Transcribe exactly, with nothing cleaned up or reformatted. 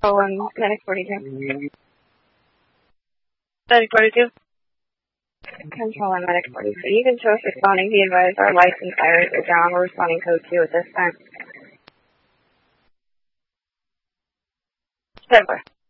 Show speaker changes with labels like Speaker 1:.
Speaker 1: Oh, one, Medic forty-two. Medic forty-two. Control one, Medic forty-two. You can show us responding. Be advised our license errors are down. We're responding code two at this time. Silver.